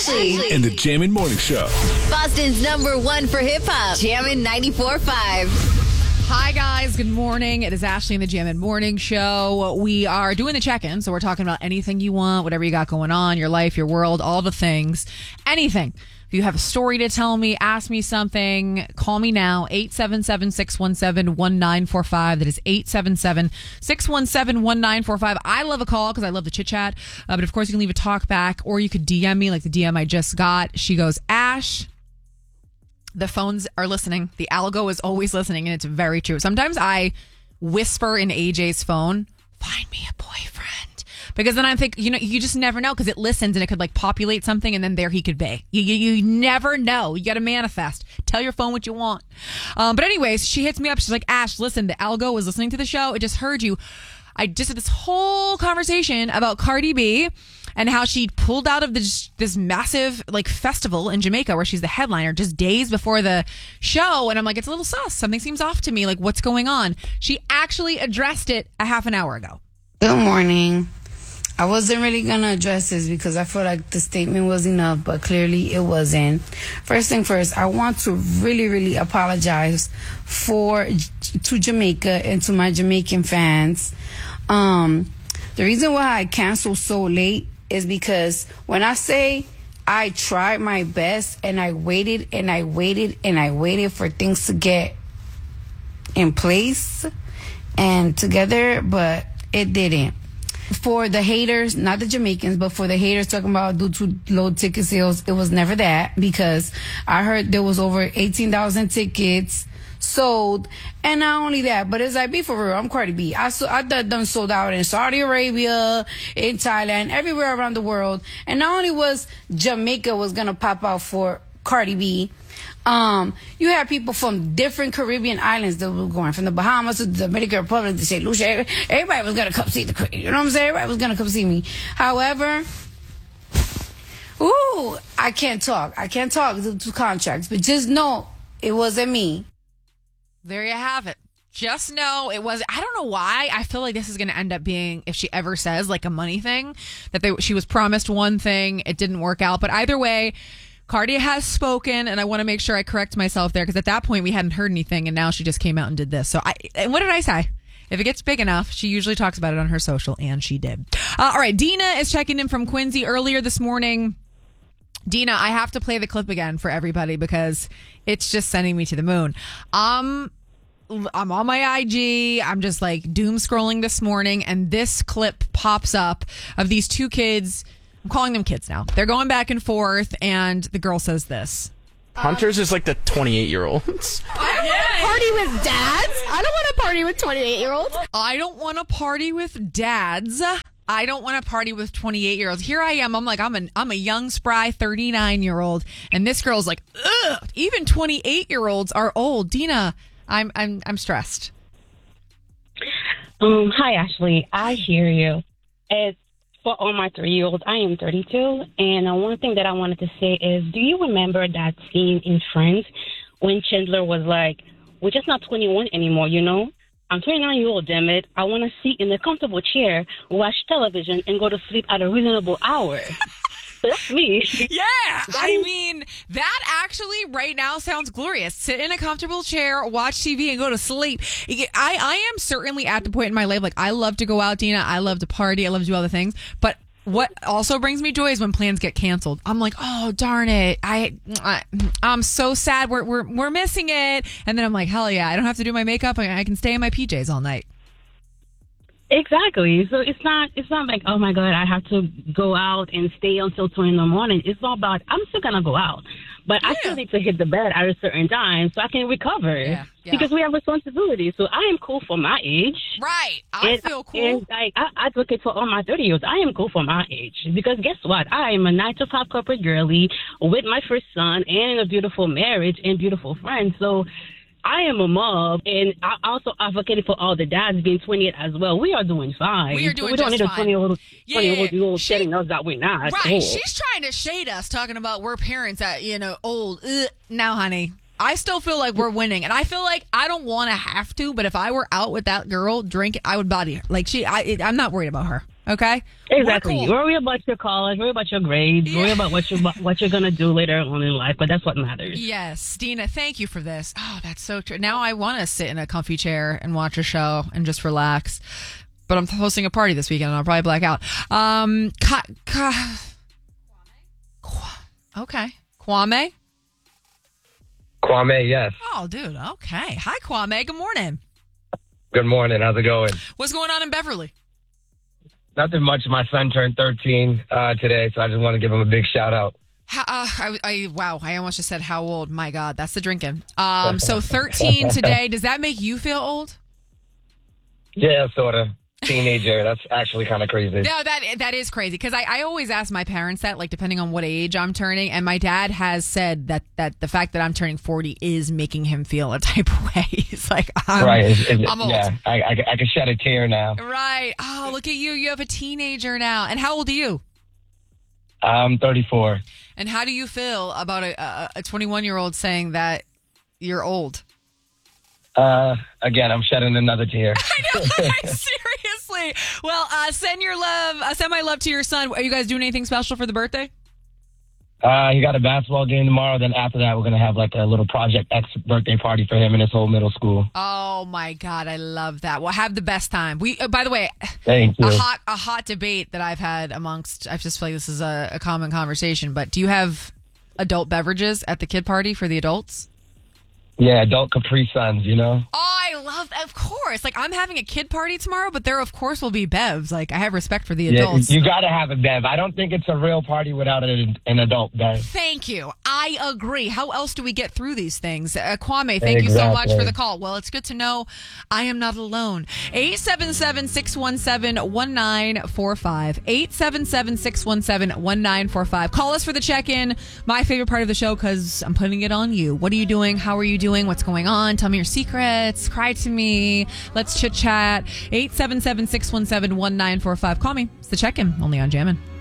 Ashley. And the Jammin' Morning Show. Boston's #1 for hip-hop. Jammin' 94.5. Hi, guys. Good morning. It is Ashley and the Jammin' Morning Show. We are doing the check-in, so we're talking about anything you want, whatever you got going on, your life, your world, all the things. Anything. If you have a story to tell me, ask me something, call me now, 877-617-1945. That is 877-617-1945. I love a call because I love the chit-chat. But, of course, you can leave a talk back, or you could DM me like the DM I just got. She goes, Ash, the phones are listening. The algo is always listening, and it's very true. Sometimes I whisper in AJ's phone, find me a boyfriend. Because then I think, you just never know because it listens and it could like populate something and then there he could be. You never know. You got to manifest. Tell your phone what you want. But anyways, she hits me up. She's like, Ash, listen, the algo was listening to the show. It just heard you. I just had this whole conversation about Cardi B and how she pulled out of this massive like festival in Jamaica where she's the headliner just days before the show. And I'm like, it's a little sus. Something seems off to me. Like, what's going on? She actually addressed it a half an hour ago. Good morning. I wasn't really going to address this because I feel like the statement was enough, but clearly it wasn't. First thing first, I want to really, really apologize to Jamaica and to my Jamaican fans. The reason why I canceled so late is because when I say I tried my best and I waited and I waited and I waited for things to get in place and together, but it didn't. For the haters, not the Jamaicans, but for the haters talking about due to low ticket sales, it was never that because I heard there was over 18,000 tickets sold. And not only that, but it's like, be for real, I'm Cardi B. I done sold out in Saudi Arabia, in Thailand, everywhere around the world. And not only was Jamaica was going to pop out for Cardi B, you had people from different Caribbean islands that were going from the Bahamas to the Dominican Republic to St. Lucia. Everybody was going to come see you know what I'm saying? Everybody was going to come see me. However, I can't talk due to contracts, but just know it wasn't me. There you have it. Just know it was. I don't know why. I feel like this is going to end up being, if she ever says like a money thing, that she was promised one thing, it didn't work out. But either way, Cardi has spoken, and I want to make sure I correct myself there because at that point we hadn't heard anything, and now she just came out and did this. So what did I say? If it gets big enough, she usually talks about it on her social, and she did. All right, Dina is checking in from Quincy earlier this morning. Dina, I have to play the clip again for everybody because it's just sending me to the moon. I'm on my IG. I'm just like doom scrolling this morning, and this clip pops up of these two kids. I'm calling them kids now. They're going back and forth, and the girl says this. Hunter's is like the 28-year-olds. I don't want to party with dads. I don't want to party with 28-year-olds. I don't want to party with dads. I don't want to party with 28-year-olds. Here I am. I'm like, I'm a young, spry 39-year-old, and this girl's like, ugh, even 28-year-olds are old. Dina, I'm stressed. Hi, Ashley. I hear you. It's for all my 3-year-olds. I am 32, and one thing that I wanted to say is, do you remember that scene in Friends when Chandler was like, we're just not 21 anymore, you know? I'm 29-year-old, damn it. I want to sit in a comfortable chair, watch television, and go to sleep at a reasonable hour. That's me. Yeah, I mean, that actually right now sounds glorious. Sit in a comfortable chair, watch TV, and go to sleep. I am certainly at the point in my life, like, I love to go out, Dina. I love to party. I love to do other things. But what also brings me joy is when plans get canceled. I'm like, oh, darn it. I'm so sad. We're missing it. And then I'm like, hell yeah, I don't have to do my makeup. I can stay in my PJs all night. Exactly. So it's not like, oh my God, I have to go out and stay until 2 in the morning. It's all about, I'm still going to go out, but I still need to hit the bed at a certain time so I can recover because we have responsibilities. So I am cool for my age. Right. I feel cool. And I advocate for all my 30-years. I am cool for my age because guess what? I am a 9-to-5 corporate girly with my first son and a beautiful marriage and beautiful friends. So I am a mom, and I also advocated for all the dads being 28 as well. We are doing fine. We are doing we don't just need a fine. 20-year-old telling us that we're not. Right. Cool. She's trying to shade us, talking about we're parents that, old. Now, honey, I still feel like we're winning. And I feel like I don't want to have to, but if I were out with that girl drinking, I would body her. Like, I'm not worried about her. Okay? Exactly. We're cool. Worry about your college. Worry about your grades. Worry about what you're gonna do later on in life. But that's what matters. Yes, Dina, thank you for this. Oh, that's so true. Now I want to sit in a comfy chair and watch a show and just relax. But I'm hosting a party this weekend and I'll probably black out. Okay. Kwame? Kwame, yes. Oh, dude. Okay. Hi, Kwame. Good morning. Good morning. How's it going? What's going on in Beverly? Nothing much. My son turned 13 today, so I just want to give him a big shout out. Wow, I almost just said how old. My God, that's the drinking. So 13 today. Does that make you feel old? Yeah, sort of. Teenager. That's actually kind of crazy. No, that is crazy because I always ask my parents that, like, depending on what age I'm turning, and my dad has said that the fact that I'm turning 40 is making him feel a type of way. He's like, right. I'm old. Yeah, I can shed a tear now. Right. Oh, look at you. You have a teenager now. And how old are you? I'm 34. And how do you feel about a 21-year-old saying that you're old? Again, I'm shedding another tear. I know. Seriously. Well, send my love to your son. Are you guys doing anything special for the birthday? He got a basketball game tomorrow. Then after that, we're going to have like a little Project X birthday party for him and his whole middle school. Oh my God. I love that. Well, have the best time. By the way, thank you. A hot debate that I've had I just feel like this is a common conversation, but do you have adult beverages at the kid party for the adults? Yeah, adult Capri Suns, you know? Oh, I love that. Of course. Like, I'm having a kid party tomorrow, but there, of course, will be bevs. Like, I have respect for the adults. You got to have a bev. I don't think it's a real party without an adult bev. Thank you. I agree. How else do we get through these things? Kwame, thank you so much for the call. Well, it's good to know I am not alone. 877-617-1945. 877-617-1945. Call us for the check-in. My favorite part of the show, because I'm putting it on you. What are you doing? How are you doing? What's going on? Tell me your secrets. Cry to me. Let's chit chat. 877-617-1945. Call me. It's the check-in only on Jammin'.